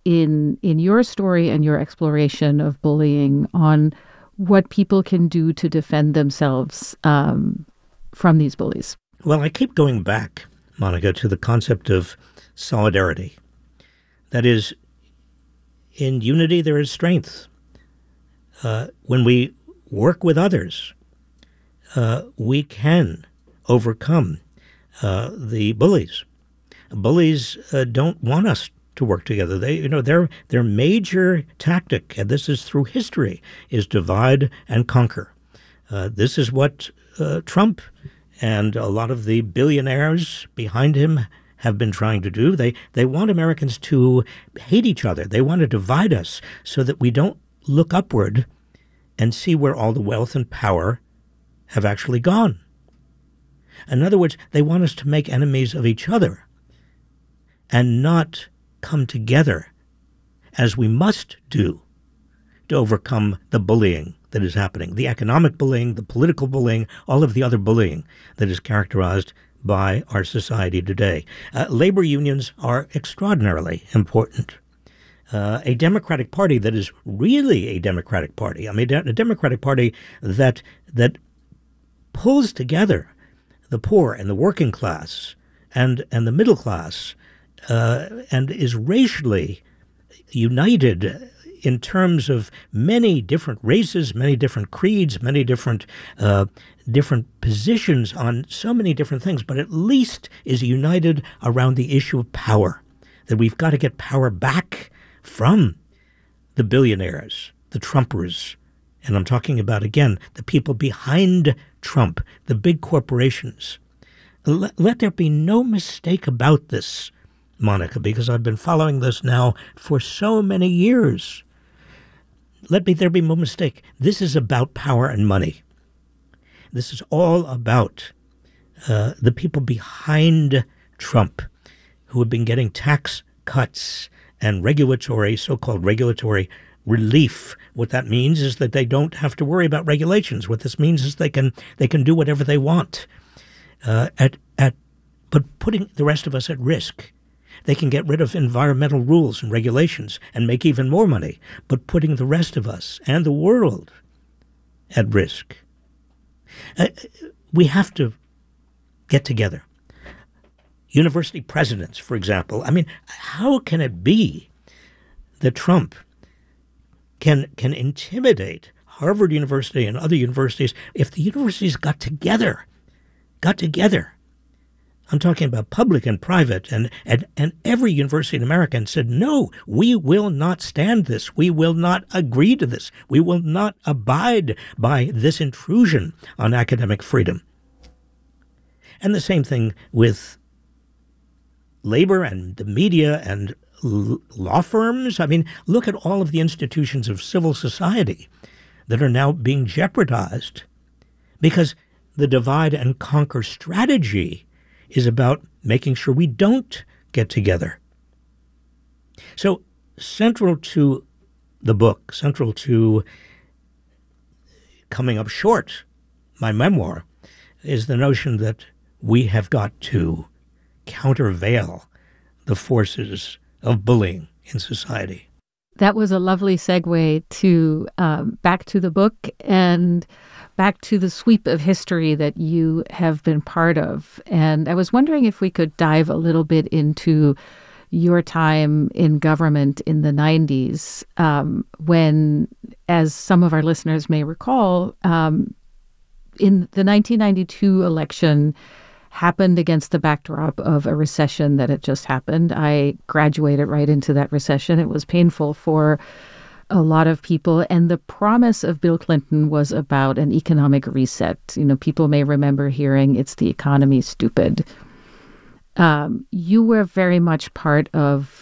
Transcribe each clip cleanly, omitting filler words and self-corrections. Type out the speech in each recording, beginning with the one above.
in your story and your exploration of bullying on what people can do to defend themselves from these bullies? Well, I keep going back, Monica, to the concept of solidarity. That is, in unity there is strength. When we work with others, we can overcome the bullies. Bullies don't want us to work together. Their major tactic, and this is through history, is divide and conquer. This is what Trump and a lot of the billionaires behind him have been trying to do. They want Americans to hate each other. They want to divide us so that we don't look upward and see where all the wealth and power have actually gone. In other words, they want us to make enemies of each other and not come together as we must do to overcome the bullying that is happening, the economic bullying, the political bullying, all of the other bullying that is characterized by our society today. Labor unions are extraordinarily important. A Democratic Party that is really a Democratic Party, a Democratic Party that pulls together the poor and the working class and the middle class and is racially united in terms of many different races, many different creeds, many different positions on so many different things, but at least is united around the issue of power, that we've got to get power back from the billionaires, the Trumpers, and I'm talking about, again, the people behind Trump, the big corporations. Let there be no mistake about this, Monica, because I've been following this now for so many years. Let there be no mistake. This is about power and money. This is all about the people behind Trump who have been getting tax cuts and so-called regulatory relief. What that means is that they don't have to worry about regulations. What this means is they can do whatever they want, but putting the rest of us at risk. They can get rid of environmental rules and regulations and make even more money, but putting the rest of us and the world at risk. We have to get together. University presidents, for example. I mean, how can it be that Trump can intimidate Harvard University and other universities if the universities got together? I'm talking about public and private, and every university in America and said, no, we will not stand this. We will not agree to this. We will not abide by this intrusion on academic freedom. And the same thing with labor and the media and law firms. I mean, look at all of the institutions of civil society that are now being jeopardized because the divide and conquer strategy is about making sure we don't get together. So central to the book, central to Coming Up Short, my memoir, is the notion that we have got to countervail the forces of bullying in society. That was a lovely segue to back to the book and back to the sweep of history that you have been part of. And I was wondering if we could dive a little bit into your time in government in the 90s when, as some of our listeners may recall, in the 1992 election happened against the backdrop of a recession that had just happened. I graduated right into that recession. It was painful for a lot of people. And the promise of Bill Clinton was about an economic reset. You know, people may remember hearing, it's the economy, stupid. You were very much part of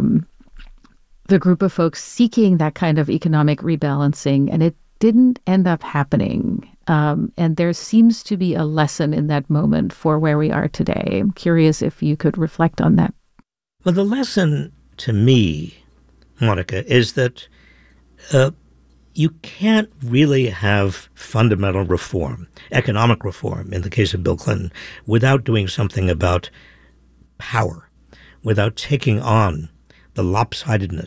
the group of folks seeking that kind of economic rebalancing, and it didn't end up happening. And there seems to be a lesson in that moment for where we are today. I'm curious if you could reflect on that. Well, the lesson to me, Monica, is that you can't really have fundamental reform, economic reform, in the case of Bill Clinton, without doing something about power, without taking on the lopsidedness